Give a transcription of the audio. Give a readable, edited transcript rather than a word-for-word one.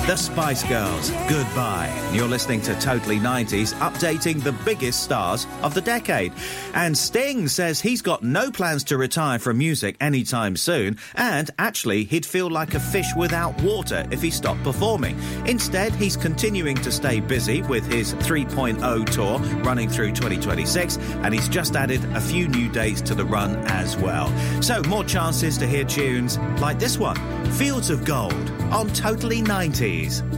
The Spice Girls, Goodbye. You're listening to Totally 90s, updating the biggest stars of the decade. And Sting says he's got no plans to retire from music anytime soon, and actually he'd feel like a fish without water if he stopped performing. Instead, he's continuing to stay busy with his 3.0 tour running through 2026, and he's just added a few new dates to the run as well. So more chances to hear tunes like this one, Fields of Gold, on Totally 90s.